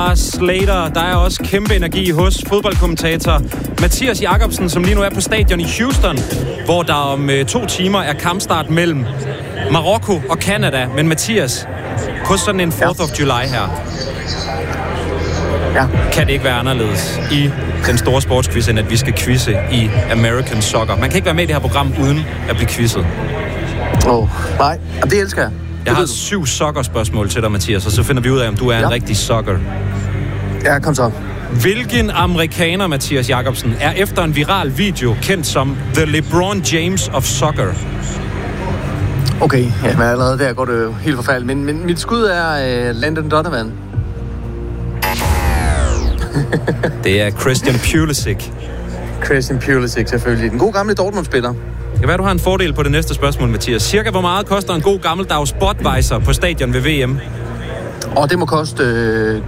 Slater. Der er også kæmpe energi hos fodboldkommentator Mathias Jakobsen, som lige nu er på stadion i Houston, hvor der om 2 timer er kampstart mellem Marokko og Canada. Men Mathias, på sådan en 4th of July her, kan det ikke være anderledes i den store sportsquiz, end at vi skal quizze i American Soccer. Man kan ikke være med i det her program uden at blive quizzet. Nej, det elsker jeg. Jeg har 7 soccer-spørgsmål til dig, Mathias, og så finder vi ud af, om du er en rigtig soccer. Ja, kom så. Hvilken amerikaner, Mathias Jakobsen, er efter en viral video kendt som The LeBron James of Soccer? Okay, men allerede der går det jo helt forfærdeligt. Men mit skud er Landon Donovan. Det er Christian Pulisic. Christian Pulisic, selvfølgelig. Den gode gamle Dortmund-spiller. Det kan være, du har en fordel på det næste spørgsmål, Mathias. Cirka hvor meget koster en god gammeldags Budweiser på stadion ved VM? Det må koste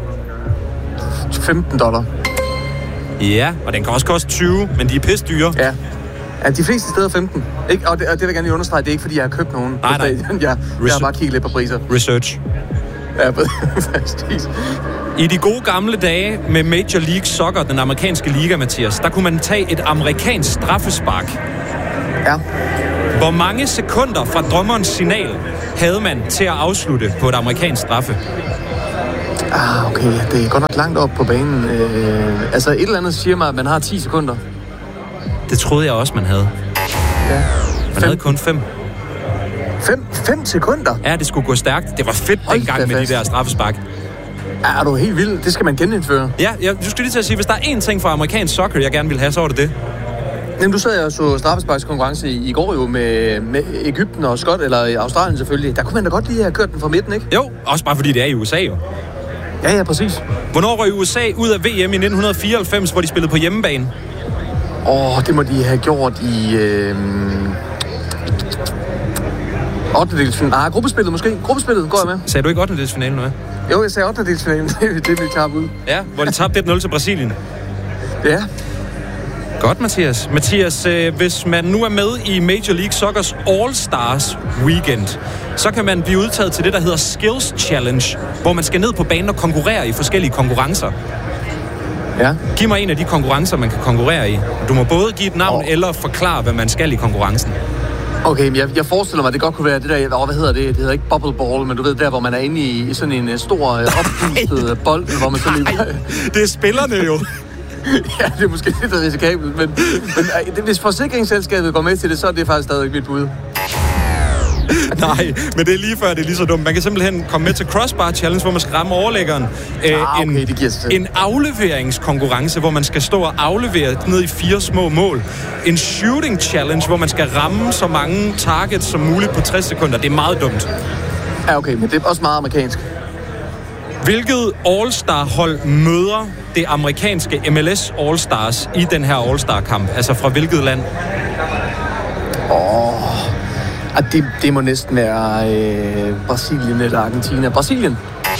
$15. Ja, og den kan også koste 20, men de er pisse dyre. Ja, de fleste steder 15. Ikke? Og det vil jeg gerne lige understrege, det er ikke, fordi jeg har købt nogen på stadion. Jeg har bare kigget lidt på priser. Research. Ja, præcis. I de gode gamle dage med Major League Soccer, den amerikanske liga, Mathias, der kunne man tage et amerikansk straffespark. Ja. Hvor mange sekunder fra drømmerens signal havde man til at afslutte på et amerikansk straffe? Okay, det er godt nok langt op på banen. Et eller andet siger mig, at man har 10 sekunder. Det troede jeg også, man havde. Ja. Man havde kun 5. 5 sekunder? Ja, det skulle gå stærkt. Det var fedt dengang med de der straffespark. Er du helt vild? Det skal man genindføre. Ja, du skal lige til at sige, hvis der er én ting fra amerikansk soccer, jeg gerne vil have, så var det det. Jamen, du sad jo så straffesparkskonkurrence i går jo med Egypten og eller Australien selvfølgelig. Der kunne man da godt lige have kørt den fra midten, ikke? Jo, også bare fordi det er i USA jo. Ja, præcis. Hvornår røg USA ud af VM i 1994, hvor de spillede på hjemmebane? Det må de have gjort i... 8. Gruppespillet måske. Gruppespillet går jeg med. Sagde du ikke 8. med? Jo, jeg sagde 8. finalen. Det vil tabe ud. Ja, hvor de tabte 1-0 til Brasilien. Ja. Godt, Mathias. Mathias, hvis man nu er med i Major League Soccers All-Stars Weekend, så kan man blive udtaget til det, der hedder Skills Challenge, hvor man skal ned på banen og konkurrere i forskellige konkurrencer. Ja. Giv mig en af de konkurrencer, man kan konkurrere i. Du må både give et navn eller forklare, hvad man skal i konkurrencen. Okay, men jeg forestiller mig, at det godt kunne være det der, hvad hedder det? Det hedder ikke bubble ball, men du ved, der hvor man er inde i sådan en stor oppustet bold, hvor man så lige... Det er spillerne jo. Ja, det er måske lidt risikabelt, men hvis forsikringsselskabet går med til det, så er det faktisk stadig mit bud. Nej, men det er lige før, det er lige så dumt. Man kan simpelthen komme med til Crossbar Challenge, hvor man skal ramme overlæggeren. Okay, det giver sig selv. En afleveringskonkurrence, hvor man skal stå og aflevere ned i 4 små mål. En shooting challenge, hvor man skal ramme så mange targets som muligt på 60 sekunder. Det er meget dumt. Ja, okay, men det er også meget amerikansk. Hvilket All-Star-hold møder det amerikanske MLS All-Stars i den her All-Star-kamp? Altså fra hvilket land? Det må næsten være Brasilien eller Argentina. Brasilien?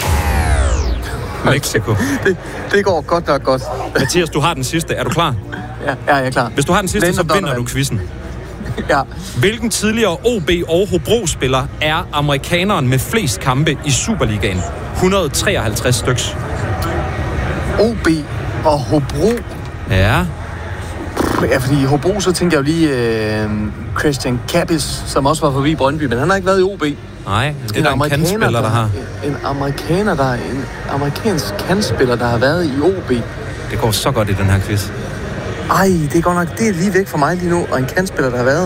Mexico. Det går godt nok godt. Mathias, du har den sidste. Er du klar? Ja, jeg er klar. Hvis du har den sidste, så vinder du quizzen. Ja. Hvilken tidligere OB og Hobro-spiller er amerikaneren med flest kampe i Superligaen? 153 styks. OB og Hobro? Ja. Ja, fordi i Hobro, så tænker jeg jo lige Christian Kappis, som også var forbi Brøndby, men han har ikke været i OB. Nej, det er der en kantspiller, der har. En amerikansk kantspiller, der har været i OB. Det går så godt i den her quiz. Ej, det er godt nok, det er lige væk fra mig lige nu, og en kantspiller, der har været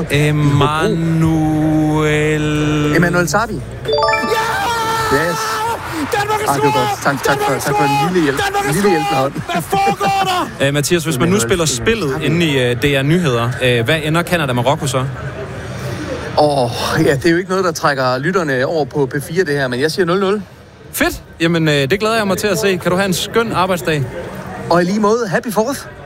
Emmanuel Sabi. Ja! Yes. Det var godt. Tak for en lille hjælp. En lille hjælp med hånden. Hvad foregår der? Mathias, hvis man nu spiller spillet inde i DR Nyheder, hvad ender Canada Marokko så? Det er jo ikke noget, der trækker lytterne over på P4, det her, men jeg siger 0-0. Fedt! Jamen, det glæder jeg mig til at se. Kan du have en skøn arbejdsdag? Og i lige måde, happy 4th.